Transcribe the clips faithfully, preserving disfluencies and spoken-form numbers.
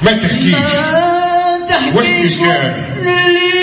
ما تحكيش تحكيش للي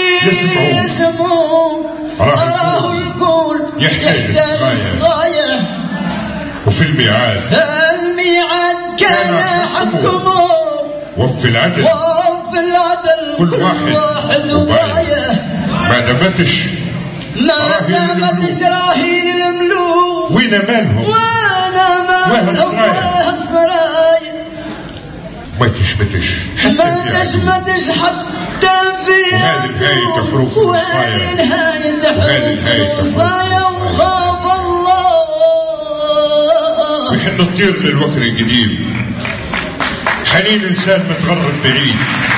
يسمعون راه الكل يحتاج الصغاية وفي الميعاد الميعاد كان حكمه وفي العدل وفي العدل كل واحد وباية ما دامتش ما دامتش راهين الملوك وين مالهم وين مالهم السرايا ما تشمتش ما تشمتش حتى في وهذه الهاية تفرق وهذه الهاية تفرق الصايا وخاف الله ويحن الطير للوكر القديم حنين إنسان متغرب بعيد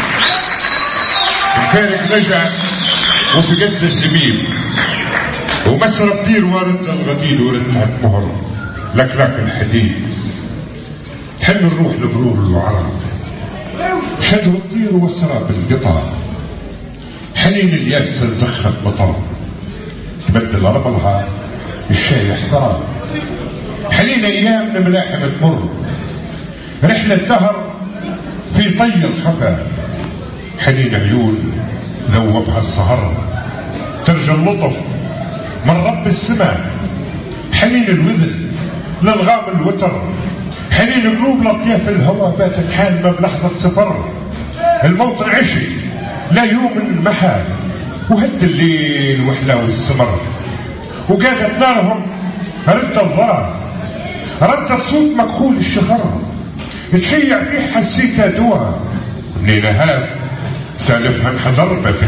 الفارق رجع وفي قد الزميل ومسرى بير وارد الغديد وردها المهر لك لك الحديد حن الروح لبرور الوعرة شدوا الطير والسرى بالقطع حنين اليابسة زخت مطر تبدل رملها الشاي احترى حنين ايام الملاحم تمر رحلة دهر في طي الخفا حنين عيون ذوبها السهر ترجى اللطف من رب السماء حنين الوذن للغام الوتر حنين قلوب لطيف الهوى باتت حالمة بلحظة سفر الموطن عشي لا يوم محا وهد الليل وحلاوي السمر وقالت نارهم رد الضرى ردت صوت مكحول الشفر تشيع فيه حسيتها دوا منين هاب سالفها انحدر